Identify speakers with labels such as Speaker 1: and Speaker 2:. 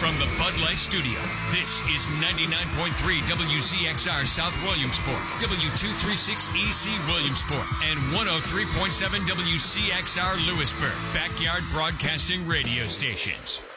Speaker 1: From the Bud Light Studio, this is 99.3 WZXR South Williamsport, W236EC Williamsport, and 103.7 WCXR Lewisburg, Backyard Broadcasting Radio Stations.